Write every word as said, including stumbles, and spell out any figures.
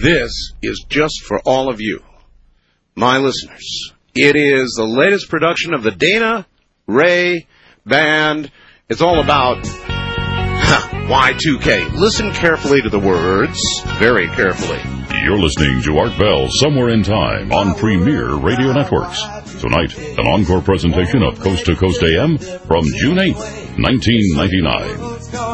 This is just for all of you, my listeners. It is the latest production of the Dana Ray Band. It's all about Y two K. Listen carefully to the words, very carefully. You're listening to Art Bell Somewhere in Time on Premier Radio Networks. Tonight, an encore presentation of Coast to Coast A M from June eighth, nineteen ninety-nine.